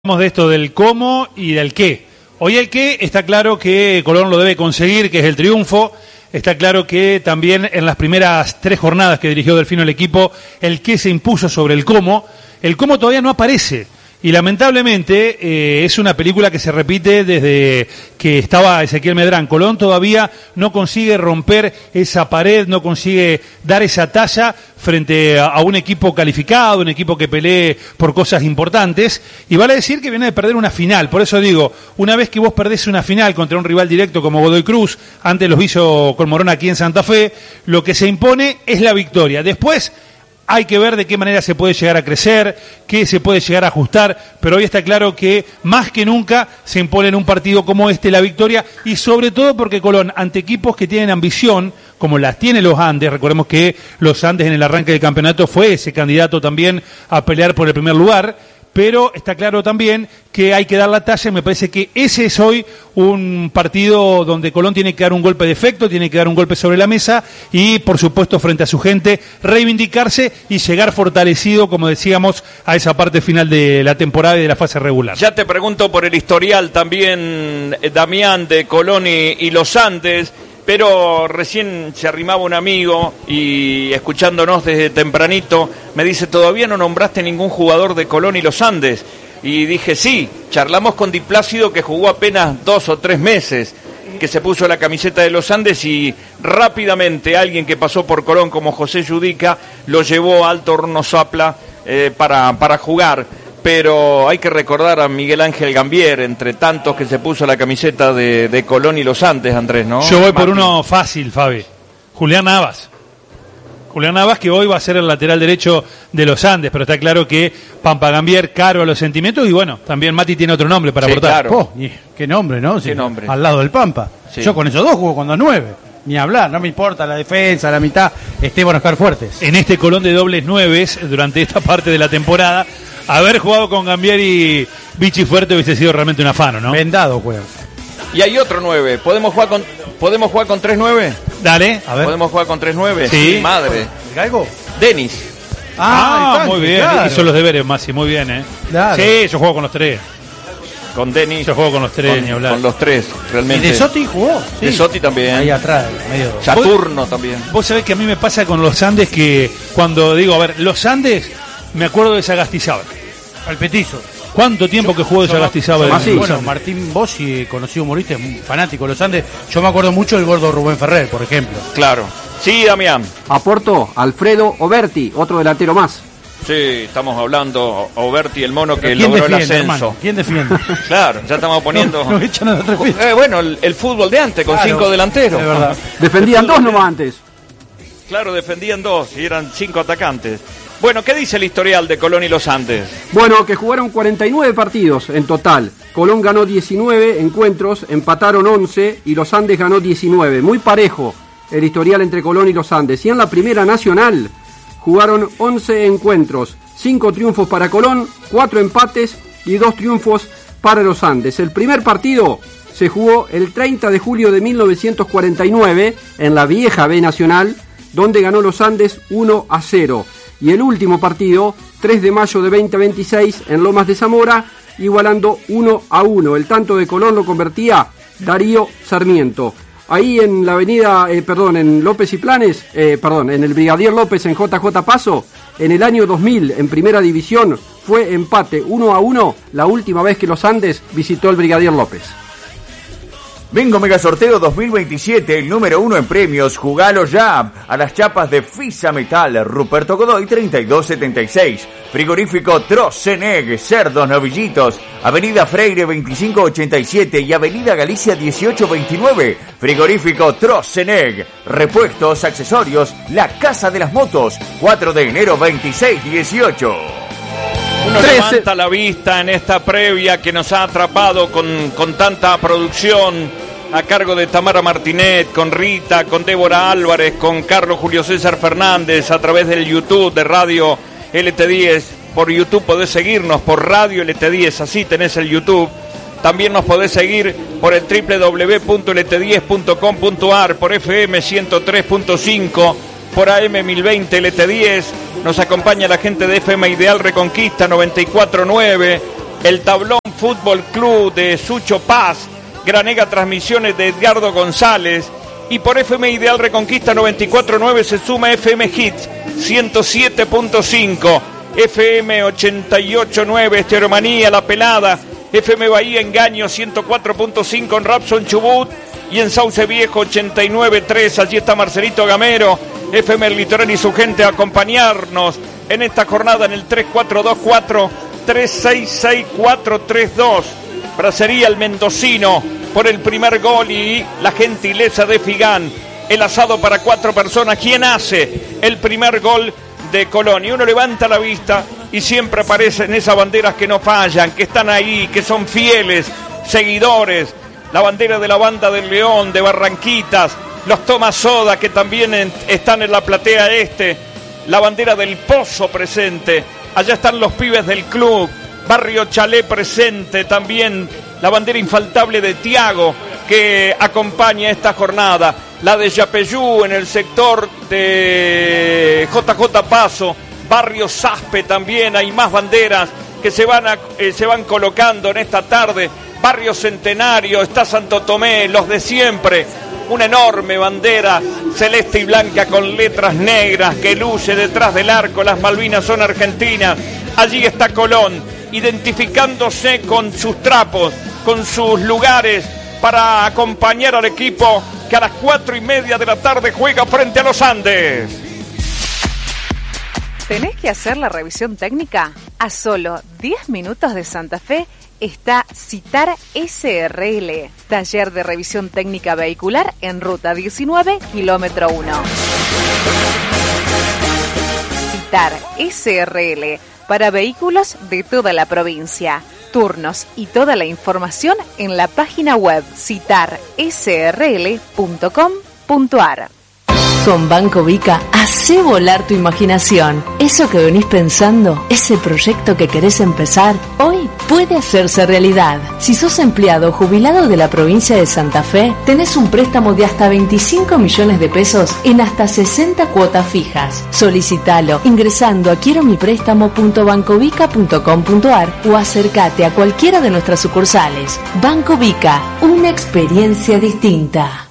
De esto del cómo y del qué. Hoy el qué está claro que Colón lo debe conseguir, que es el triunfo. Está claro que también en las primeras 3 jornadas que dirigió Delfino el equipo, el qué se impuso sobre el cómo. El cómo todavía no aparece. Y lamentablemente es una película que se repite desde que estaba Ezequiel Medrán. Colón todavía no consigue romper esa pared, no consigue dar esa talla frente a un equipo calificado, un equipo que pelee por cosas importantes. Y vale decir que viene de perder una final. Por eso digo, una vez que vos perdés una final contra un rival directo como Godoy Cruz, antes los hizo con Morón aquí en Santa Fe, lo que se impone es la victoria. Después hay que ver de qué manera se puede llegar a crecer, qué se puede llegar a ajustar, pero hoy está claro que más que nunca se impone en un partido como este la victoria, y sobre todo porque Colón, ante equipos que tienen ambición, como las tiene los Andes, recordemos que los Andes en el arranque del campeonato fue ese candidato también a pelear por el primer lugar, pero está claro también que hay que dar la talla, y me parece que ese es hoy un partido donde Colón tiene que dar un golpe de efecto, tiene que dar un golpe sobre la mesa y, por supuesto, frente a su gente, reivindicarse y llegar fortalecido, como decíamos, a esa parte final de la temporada y de la fase regular. Ya te pregunto por el historial también, Damián, de Colón y los Andes. Pero recién se arrimaba un amigo y escuchándonos desde tempranito me dice, ¿todavía no nombraste ningún jugador de Colón y los Andes? Y dije, sí, charlamos con Di Plácido, que jugó apenas 2 o 3 meses, que se puso la camiseta de los Andes, y rápidamente alguien que pasó por Colón como José Yudica lo llevó a Alto Horno Zapla para jugar. Pero hay que recordar a Miguel Ángel Gambier, entre tantos que se puso la camiseta de Colón y los Andes, Andrés, ¿no? Yo voy por uno fácil, Fabi. Julián Navas. Julián Navas, que hoy va a ser el lateral derecho de los Andes, pero está claro que Pampa Gambier, caro a los sentimientos, y bueno, también Mati tiene otro nombre para aportar. Claro. Qué nombre, ¿no? Qué nombre. Al lado del Pampa. Sí. Yo con esos dos juego con 2-9. Ni hablar, no me importa la defensa, la mitad, Esteban Oscar Fuertes. En este Colón de dobles 9 durante esta parte de la temporada, haber jugado con Gambier y Vichy Fuerte hubiese sido realmente un afano, ¿no? Vendado, juego. Y hay otro 9. ¿Podemos jugar con 3 9? Dale, a ver. ¿Podemos jugar con 3 9? Sí. Madre. ¿El Galgo? Denis. Muy bien. Claro. Hizo los deberes, Masi, muy bien, Claro. Sí, yo juego con los 3. Con Denis. Yo juego con los 3, ni hablar. Con los 3, realmente. ¿Y De Sotti jugó? Sí. De Sotti también. Ahí atrás, medio. Saturno también. Vos sabés que a mí me pasa con los Andes que cuando digo, a ver, los Andes, me acuerdo de Sagastizábal. Al petizo. ¿Cuánto tiempo que jugó de Sagastizábal? Bueno, Martín Bossi, conocido humorista, es un fanático de los Andes. Yo me acuerdo mucho del gordo Rubén Ferrer, por ejemplo. Claro. Sí, Damián. Aportó Alfredo Oberti, otro delantero más. Sí, estamos hablando, Oberti, el mono que ¿Quién logró el defiende, ascenso. hermano? ¿Quién defiende? Claro, ya estamos poniendo... No echan a la otra cosa. Bueno, el fútbol de antes, con Claro, 5 delanteros. de verdad. Defendían 2 nomás antes. Claro, defendían 2 y eran 5 atacantes. Bueno, ¿qué dice el historial de Colón y los Andes? Bueno, que jugaron 49 partidos en total. Colón ganó 19 encuentros, empataron 11 y los Andes ganó 19. Muy parejo el historial entre Colón y los Andes. Y en la Primera Nacional jugaron 11 encuentros, 5 triunfos para Colón, 4 empates y 2 triunfos para los Andes. El primer partido se jugó el 30 de julio de 1949 en la vieja B Nacional, donde ganó los Andes 1-0. Y el último partido, 3 de mayo de 2026, en Lomas de Zamora, igualando 1-1. El tanto de Colón lo convertía Darío Sarmiento. Ahí en la avenida, en López y Planes, en el Brigadier López en JJ Paso, en el año 2000, en Primera División, fue empate 1-1, la última vez que los Andes visitó el Brigadier López. Bingo Mega Sorteo 2027, el número 1 en premios. Jugalo ya a las chapas de Fisa Metal, Ruperto Godoy 3276. Frigorífico Troceneg, cerdos novillitos, Avenida Freire 2587 y Avenida Galicia 1829. Frigorífico Troceneg, repuestos, accesorios, la casa de las motos, 4 de enero 2618. Uno levanta la vista en esta previa que nos ha atrapado con tanta producción a cargo de Tamara Martinet, con Rita, con Débora Álvarez, con Carlos Julio César Fernández, a través del YouTube de Radio LT10. Por YouTube podés seguirnos, por Radio LT10, así tenés el YouTube. También nos podés seguir por el www.lt10.com.ar, por FM 103.5, por AM 1020 LT10. Nos acompaña la gente de FM Ideal Reconquista 94.9, el Tablón Fútbol Club de Sucho Paz, Granega Transmisiones de Edgardo González, y por FM Ideal Reconquista 94.9 se suma FM Hits 107.5, FM 88.9 Estereomanía La Pelada, FM Bahía Engaño 104.5 en Rapson Chubut y en Sauce Viejo 89.3. Allí está Marcelito Gamero, FM El Litoral y su gente a acompañarnos en esta jornada en el 3424-366432. Bracería El Mendocino por el primer gol y la gentileza de Figán. El asado para 4 personas. ¿Quién hace el primer gol de Colón? Y uno levanta la vista y siempre aparecen esas banderas que no fallan, que están ahí, que son fieles seguidores. La bandera de la Banda del León, de Barranquitas, los Toma Soda que también están en la platea este, la bandera del Pozo presente, allá están los pibes del club, Barrio Chalé presente también, la bandera infaltable de Tiago que acompaña esta jornada, la de Yapeyú en el sector de JJ Paso, Barrio Saspe también, hay más banderas que se van colocando en esta tarde. Barrio Centenario, está Santo Tomé, los de siempre, una enorme bandera celeste y blanca con letras negras que luce detrás del arco. Las Malvinas son argentinas. Allí está Colón, identificándose con sus trapos, con sus lugares, para acompañar al equipo que a las 4:30 de la tarde juega frente a los Andes. ¿Tenés que hacer la revisión técnica? A solo 10 minutos de Santa Fe está Citar SRL, taller de revisión técnica vehicular en ruta 19, kilómetro 1. Citar SRL, para vehículos de toda la provincia. Turnos y toda la información en la página web citarsrl.com.ar. Con Banco Vica, hacé volar tu imaginación. Eso que venís pensando, ese proyecto que querés empezar, hoy puede hacerse realidad. Si sos empleado o jubilado de la provincia de Santa Fe, tenés un préstamo de hasta 25 millones de pesos en hasta 60 cuotas fijas. Solicitalo ingresando a quieromiprestamo.bancovica.com.ar o acércate a cualquiera de nuestras sucursales. Banco Vica, una experiencia distinta.